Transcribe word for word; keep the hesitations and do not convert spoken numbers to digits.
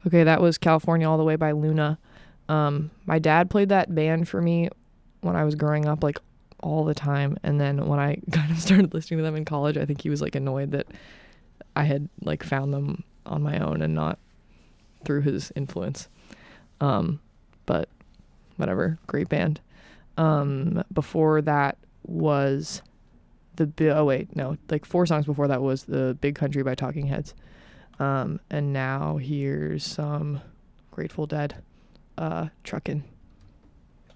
Okay, that was California All the Way by Luna. Um, my dad played that band for me when I was growing up, like all the time. And then when I kind of started listening to them in college, I think he was like annoyed that I had like found them on my own and not through his influence. Um, but whatever, great band. Um, before that was the, oh wait, no, like four songs before that was the Big Country by Talking Heads. Um, and now here's some Grateful Dead, uh, Truckin'.